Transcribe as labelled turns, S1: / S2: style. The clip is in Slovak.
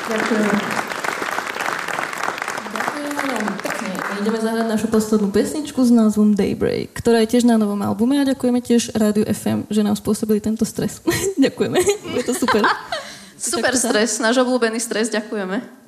S1: Ďakujem.
S2: Ideme zahrať našu poslednú pesničku s názvom Daybreak, ktorá je tiež na novom albume a ďakujeme tiež Rádiu FM, že nám spôsobili tento stres. Ďakujeme, je to super.
S1: Super stres, náš obľúbený stres, ďakujeme.